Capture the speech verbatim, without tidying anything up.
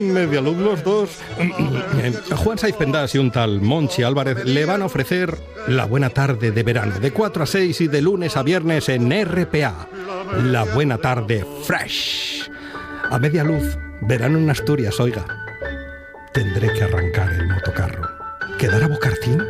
Media luz los dos. Juan Saiz Pendas y un tal Monchi Álvarez le van a ofrecer la buena tarde de verano, de cuatro a seis y de lunes a viernes en R P A. La buena tarde fresh. A media luz, verano en Asturias, oiga. Tendré que arrancar el motocarro. ¿Quedará Bocartín?